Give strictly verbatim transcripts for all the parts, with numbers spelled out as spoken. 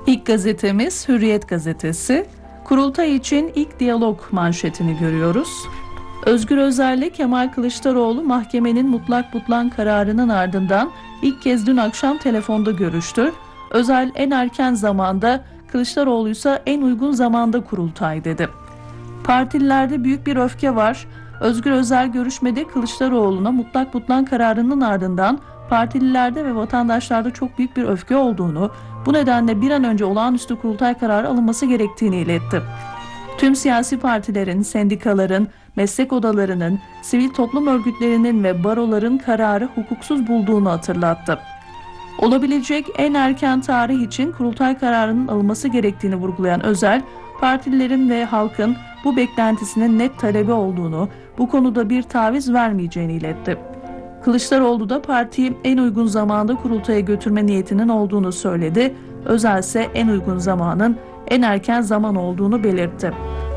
İlk gazetemiz Hürriyet gazetesi. Kurultay için ilk diyalog manşetini görüyoruz. Özgür Özel'le Kemal Kılıçdaroğlu mahkemenin mutlak butlan kararının ardından ilk kez dün akşam telefonda görüştü. Özel en erken zamanda, Kılıçdaroğlu ise en uygun zamanda kurultay dedi. Partililerde büyük bir öfke var. Özgür Özel görüşmede Kılıçdaroğlu'na mutlak butlan kararının ardından partililerde ve vatandaşlarda çok büyük bir öfke olduğunu, bu nedenle bir an önce olağanüstü kurultay kararı alınması gerektiğini iletti. Tüm siyasi partilerin, sendikaların, meslek odalarının, sivil toplum örgütlerinin ve baroların kararı hukuksuz bulduğunu hatırlattı. Olabilecek en erken tarih için kurultay kararının alınması gerektiğini vurgulayan Özel, partililerin ve halkın bu beklentisinin net talebi olduğunu, bu konuda bir taviz vermeyeceğini iletti. Kılıçdaroğlu da partiyi en uygun zamanda kurultaya götürme niyetinin olduğunu söyledi. Özel ise en uygun zamanın en erken zaman olduğunu belirtti.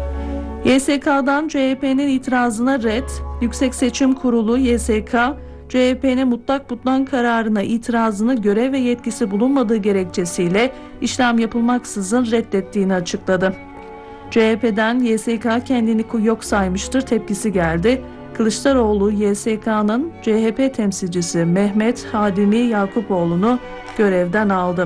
Y S K'dan C H P'nin itirazına red, Yüksek Seçim Kurulu Y S K, C H P'nin mutlak butlan kararına itirazını görev ve yetkisi bulunmadığı gerekçesiyle işlem yapılmaksızın reddettiğini açıkladı. C H P'den Y S K kendini yok saymıştır tepkisi geldi. Kılıçdaroğlu Y S K'nın C H P temsilcisi Mehmet Hadimi Yakupoğlu'nu görevden aldı.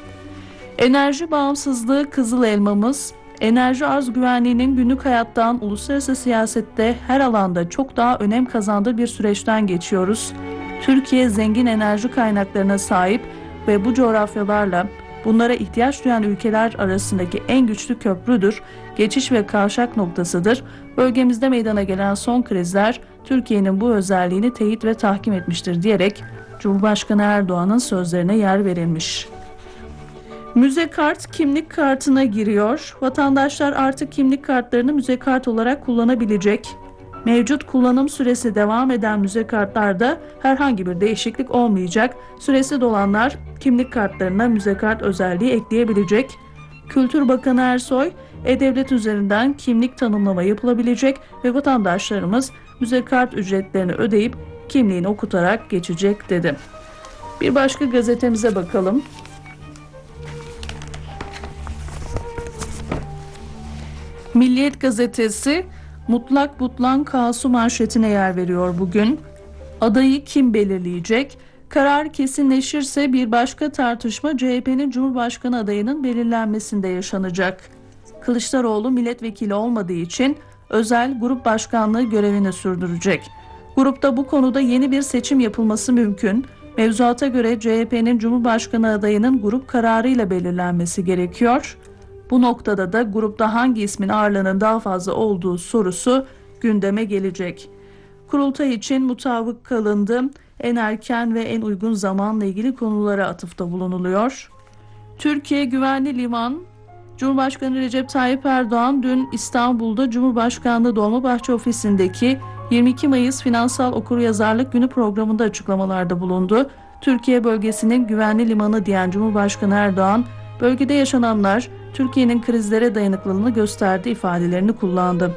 Enerji bağımsızlığı kızıl elmamız. Enerji arz güvenliğinin günlük hayattan uluslararası siyasette her alanda çok daha önem kazandığı bir süreçten geçiyoruz. Türkiye zengin enerji kaynaklarına sahip ve bu coğrafyalarla bunlara ihtiyaç duyan ülkeler arasındaki en güçlü köprüdür, geçiş ve kavşak noktasıdır. Bölgemizde meydana gelen son krizler Türkiye'nin bu özelliğini teyit ve tahkim etmiştir diyerek Cumhurbaşkanı Erdoğan'ın sözlerine yer verilmiş. Müze kart kimlik kartına giriyor. Vatandaşlar artık kimlik kartlarını müze kart olarak kullanabilecek. Mevcut kullanım süresi devam eden müze kartlarda herhangi bir değişiklik olmayacak. Süresi dolanlar kimlik kartlarına müze kart özelliği ekleyebilecek. Kültür Bakanı Ersoy, E-Devlet üzerinden kimlik tanımlama yapılabilecek ve vatandaşlarımız müze kart ücretlerini ödeyip kimliğini okutarak geçecek dedi. Bir başka gazetemize bakalım. Milliyet gazetesi mutlak butlan kaosu manşetine yer veriyor bugün. Adayı kim belirleyecek? Karar kesinleşirse bir başka tartışma C H P'nin Cumhurbaşkanı adayının belirlenmesinde yaşanacak. Kılıçdaroğlu milletvekili olmadığı için Özel grup başkanlığı görevini sürdürecek. Grupta bu konuda yeni bir seçim yapılması mümkün. Mevzuata göre C H P'nin Cumhurbaşkanı adayının grup kararıyla belirlenmesi gerekiyor. Bu noktada da grupta hangi ismin ağırlığının daha fazla olduğu sorusu gündeme gelecek. Kurultay için mutabık kalındı. En erken ve en uygun zamanla ilgili konulara atıfta bulunuluyor. Türkiye güvenli liman. Cumhurbaşkanı Recep Tayyip Erdoğan dün İstanbul'da Cumhurbaşkanlığı Dolmabahçe Ofisi'ndeki yirmi iki Mayıs Finansal Okuryazarlık Günü programında açıklamalarda bulundu. Türkiye bölgesinin güvenli limanı diyen Cumhurbaşkanı Erdoğan, bölgede yaşananlar Türkiye'nin krizlere dayanıklılığını gösterdiği ifadelerini kullandı.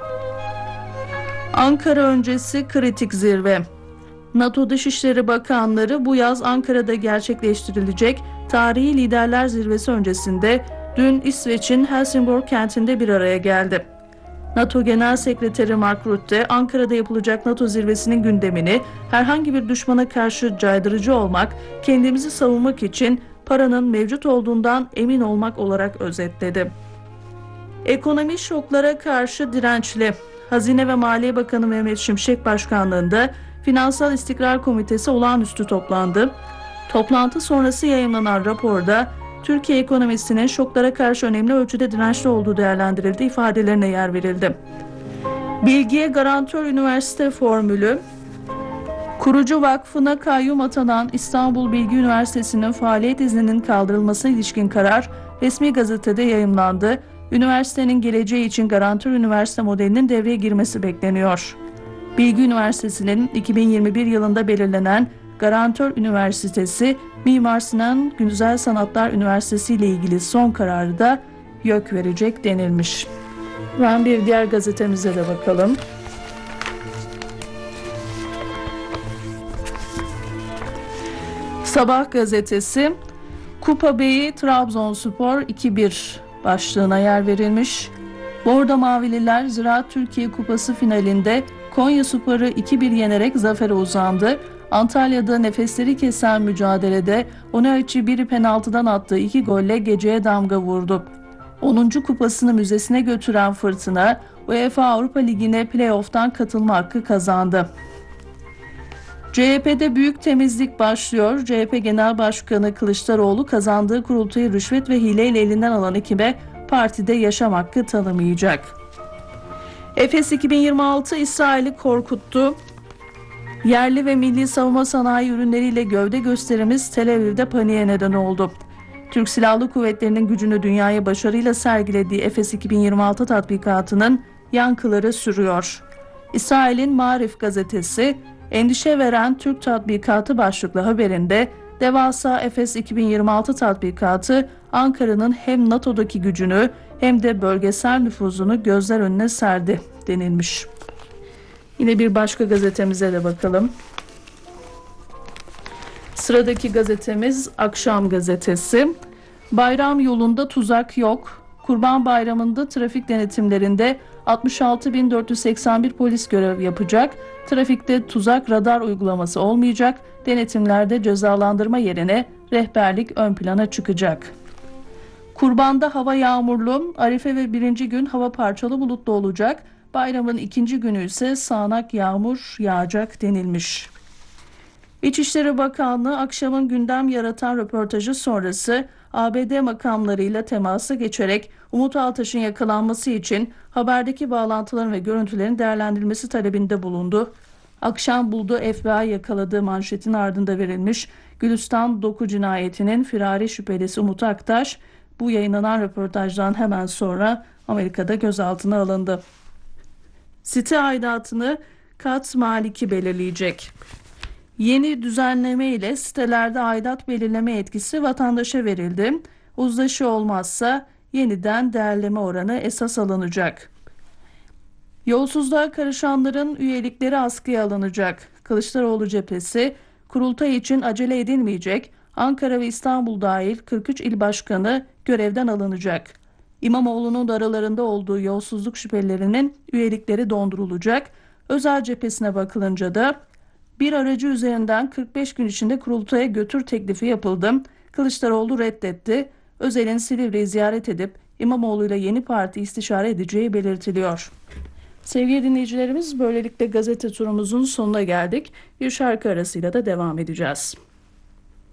Ankara öncesi kritik zirve. NATO Dışişleri Bakanları bu yaz Ankara'da gerçekleştirilecek tarihi liderler zirvesi öncesinde dün İsveç'in Helsingborg kentinde bir araya geldi. NATO Genel Sekreteri Mark Rutte, Ankara'da yapılacak NATO zirvesinin gündemini herhangi bir düşmana karşı caydırıcı olmak, kendimizi savunmak için paranın mevcut olduğundan emin olmak olarak özetledi. Ekonomi şoklara karşı dirençli. Hazine ve Maliye Bakanı Mehmet Şimşek başkanlığında Finansal İstikrar Komitesi olağanüstü toplandı. Toplantı sonrası yayımlanan raporda Türkiye ekonomisinin şoklara karşı önemli ölçüde dirençli olduğu değerlendirildi, ifadelerine yer verildi. Bilgiye garantör üniversite formülü. Kurucu vakfına kayyum atanan İstanbul Bilgi Üniversitesi'nin faaliyet izninin kaldırılmasına ilişkin karar resmi gazetede yayımlandı. Üniversitenin geleceği için garantör üniversite modelinin devreye girmesi bekleniyor. Bilgi Üniversitesi'nin iki bin yirmi bir yılında belirlenen garantör üniversitesi Mimar Sinan Güzel Sanatlar Üniversitesi ile ilgili son kararı da YÖK verecek denilmiş. Ben bir diğer gazetemize de bakalım. Sabah gazetesi, Kupa B'yi Trabzonspor iki bir başlığına yer verilmiş. Bordo Mavililer Ziraat Türkiye Kupası finalinde Konyaspor'u iki bir yenerek zafere uzandı. Antalya'da nefesleri kesen mücadelede Onaçı bir penaltıdan attığı iki golle geceye damga vurdu. onuncu kupasını müzesine götüren Fırtına, UEFA Avrupa Ligi'ne playoff'tan katılma hakkı kazandı. C H P'de büyük temizlik başlıyor. C H P Genel Başkanı Kılıçdaroğlu kazandığı kurultayı rüşvet ve hileyle elinden alan ekibe partide yaşam hakkı tanımayacak. Efes iki bin yirmi altı İsrail'i korkuttu. Yerli ve milli savunma sanayi ürünleriyle gövde gösterimiz Tel Aviv'de paniğe neden oldu. Türk Silahlı Kuvvetleri'nin gücünü dünyaya başarıyla sergilediği Efes iki bin yirmi altı tatbikatının yankıları sürüyor. İsrail'in Maarif gazetesi, endişe veren Türk tatbikatı başlıklı haberinde devasa Efes iki bin yirmi altı tatbikatı Ankara'nın hem NATO'daki gücünü hem de bölgesel nüfuzunu gözler önüne serdi denilmiş. Yine bir başka gazetemize de bakalım. Sıradaki gazetemiz Akşam Gazetesi. Bayram yolunda tuzak yok. Kurban Bayramı'nda trafik denetimlerinde altmış altı bin dört yüz seksen bir polis görev yapacak. Trafikte tuzak radar uygulaması olmayacak. Denetimlerde cezalandırma yerine rehberlik ön plana çıkacak. Kurban'da hava yağmurlu, Arife ve birinci gün hava parçalı bulutlu olacak. Bayramın ikinci günü ise sağanak yağmur yağacak denilmiş. İçişleri Bakanlığı akşamın gündem yaratan röportajı sonrası A B D makamlarıyla temasa geçerek Umut Altaş'ın yakalanması için haberdeki bağlantıların ve görüntülerin değerlendirilmesi talebinde bulundu. Akşam buldu F B I yakaladığı manşetin ardında verilmiş Gülistan Doku cinayetinin firari şüphelisi Umut Aktaş bu yayınlanan röportajdan hemen sonra Amerika'da gözaltına alındı. Site aidatını Kat Maliki belirleyecek. Yeni düzenleme ile sitelerde aidat belirleme yetkisi vatandaşa verildi. Uzlaşı olmazsa yeniden değerleme oranı esas alınacak. Yolsuzluğa karışanların üyelikleri askıya alınacak. Kılıçdaroğlu cephesi, kurultay için acele edilmeyecek. Ankara ve İstanbul dahil kırk üç il başkanı görevden alınacak. İmamoğlu'nun da aralarında olduğu yolsuzluk şüphelilerinin üyelikleri dondurulacak. Özel cephesine bakılınca da bir aracı üzerinden kırk beş gün içinde kurultaya götür teklifi yapıldı. Kılıçdaroğlu reddetti. Özel'in Silivri'yi ziyaret edip İmamoğlu'yla yeni parti istişare edeceği belirtiliyor. Sevgili dinleyicilerimiz, böylelikle gazete turumuzun sonuna geldik. Bir şarkı arasıyla da devam edeceğiz.